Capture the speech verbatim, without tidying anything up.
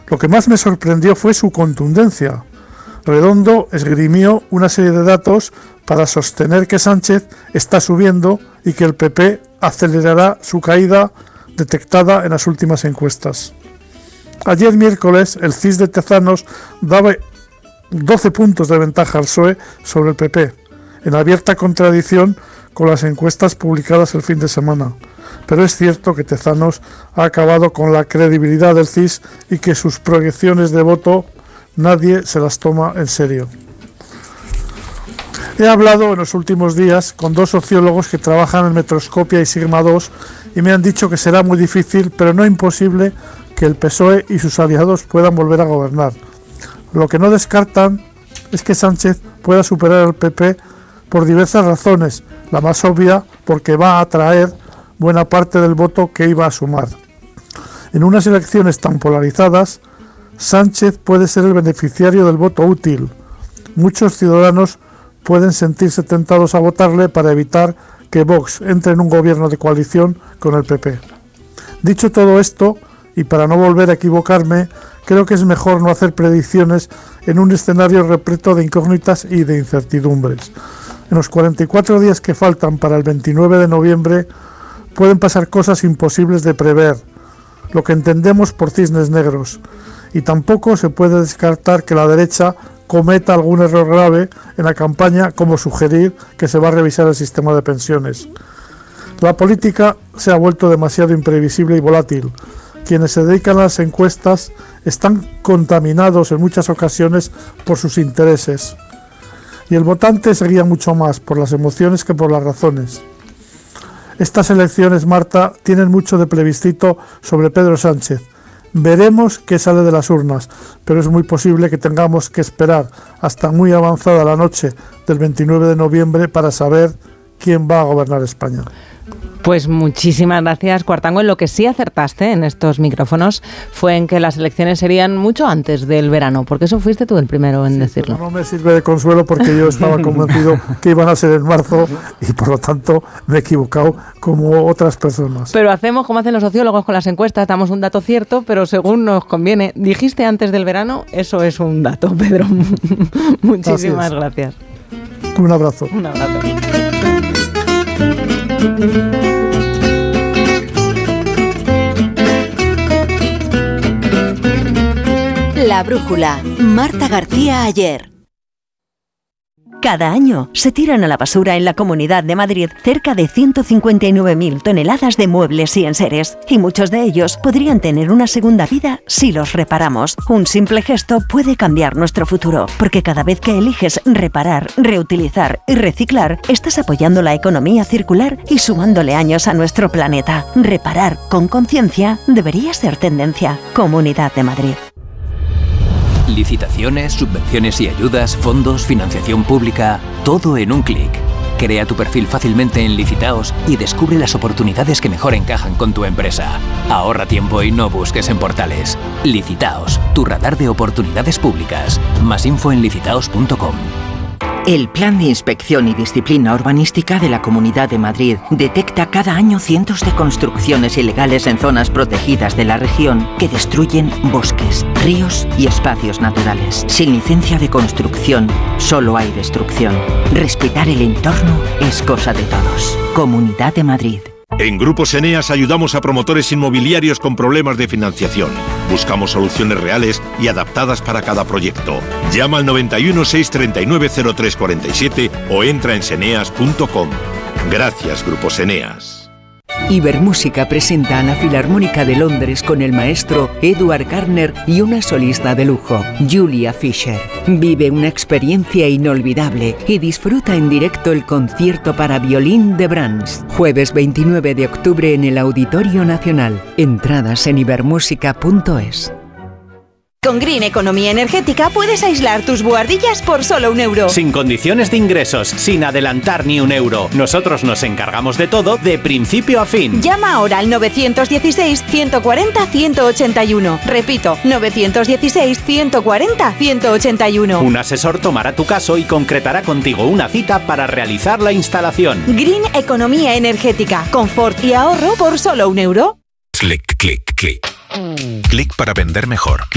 Lo que más me sorprendió fue su contundencia. Redondo esgrimió una serie de datos para sostener que Sánchez está subiendo y que el P P acelerará su caída detectada en las últimas encuestas. Ayer miércoles el C I S de Tezanos daba doce puntos de ventaja al P S O E sobre el P P, en abierta contradicción con las encuestas publicadas el fin de semana. Pero es cierto que Tezanos ha acabado con la credibilidad del C I S y que sus proyecciones de voto nadie se las toma en serio. He hablado en los últimos días con dos sociólogos que trabajan en Metroscopia y Sigma dos y me han dicho que será muy difícil, pero no imposible, que el P S O E y sus aliados puedan volver a gobernar. Lo que no descartan es que Sánchez pueda superar al P P por diversas razones, la más obvia porque va a atraer buena parte del voto que iba a sumar. En unas elecciones tan polarizadas, Sánchez puede ser el beneficiario del voto útil. Muchos ciudadanos pueden sentirse tentados a votarle para evitar que Vox entre en un gobierno de coalición con el P P. Dicho todo esto, y para no volver a equivocarme, creo que es mejor no hacer predicciones en un escenario repleto de incógnitas y de incertidumbres. En los cuarenta y cuatro días que faltan para el veintinueve de noviembre pueden pasar cosas imposibles de prever, lo que entendemos por cisnes negros, y tampoco se puede descartar que la derecha cometa algún error grave en la campaña, como sugerir que se va a revisar el sistema de pensiones. La política se ha vuelto demasiado imprevisible y volátil. Quienes se dedican a las encuestas están contaminados en muchas ocasiones por sus intereses. Y el votante se guía mucho más por las emociones que por las razones. Estas elecciones, Marta, tienen mucho de plebiscito sobre Pedro Sánchez. Veremos qué sale de las urnas, pero es muy posible que tengamos que esperar hasta muy avanzada la noche del veintinueve de noviembre para saber quién va a gobernar España. Pues muchísimas gracias, Cuartango. En lo que sí acertaste en estos micrófonos fue en que las elecciones serían mucho antes del verano, porque eso fuiste tú el primero en sí, decirlo. Pero no me sirve de consuelo porque yo estaba convencido que iban a ser en marzo y por lo tanto me he equivocado como otras personas. Pero hacemos como hacen los sociólogos con las encuestas, damos un dato cierto, pero según nos conviene. Dijiste antes del verano, eso es un dato, Pedro. Muchísimas gracias. Un abrazo. Un abrazo. La brújula. Marta García Ayer. Cada año se tiran a la basura en la Comunidad de Madrid cerca de ciento cincuenta y nueve mil toneladas de muebles y enseres, y muchos de ellos podrían tener una segunda vida si los reparamos. Un simple gesto puede cambiar nuestro futuro, porque cada vez que eliges reparar, reutilizar y reciclar, estás apoyando la economía circular y sumándole años a nuestro planeta. Reparar con conciencia debería ser tendencia. Comunidad de Madrid. Licitaciones, subvenciones y ayudas, fondos, financiación pública, todo en un clic. Crea tu perfil fácilmente en Licitaos y descubre las oportunidades que mejor encajan con tu empresa. Ahorra tiempo y no busques en portales. Licitaos, tu radar de oportunidades públicas. Más info en licitaos punto com. El Plan de Inspección y Disciplina Urbanística de la Comunidad de Madrid detecta cada año cientos de construcciones ilegales en zonas protegidas de la región que destruyen bosques, ríos y espacios naturales. Sin licencia de construcción, solo hay destrucción. Respetar el entorno es cosa de todos. Comunidad de Madrid. En Grupos Eneas ayudamos a promotores inmobiliarios con problemas de financiación. Buscamos soluciones reales y adaptadas para cada proyecto. Llama al noventa y uno, seiscientos treinta y nueve, cero tres cuarenta y siete o entra en seneas punto com. Gracias, Grupos Eneas. Ibermúsica presenta a la Filarmónica de Londres con el maestro Edward Garner y una solista de lujo, Julia Fisher. Vive una experiencia inolvidable y disfruta en directo el concierto para violín de Brahms. Jueves veintinueve de octubre en el Auditorio Nacional. Entradas en ibermúsica punto es. Con Green Economía Energética puedes aislar tus buhardillas por solo un euro. Sin condiciones de ingresos, sin adelantar ni un euro. Nosotros nos encargamos de todo, de principio a fin. Llama ahora al novecientos dieciséis, ciento cuarenta, ciento ochenta y uno. Repito, novecientos dieciséis, ciento cuarenta, ciento ochenta y uno. Un asesor tomará tu caso y concretará contigo una cita para realizar la instalación. Green Economía Energética. Confort y ahorro por solo un euro. Clic, clic, clic. Clic para vender mejor.